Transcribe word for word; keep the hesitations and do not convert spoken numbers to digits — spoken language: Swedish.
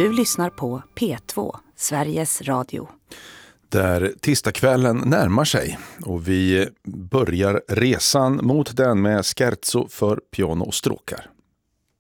Du lyssnar på P två, Sveriges Radio. Där tisdagskvällen närmar sig och vi börjar resan mot den med scherzo för piano och stråkar.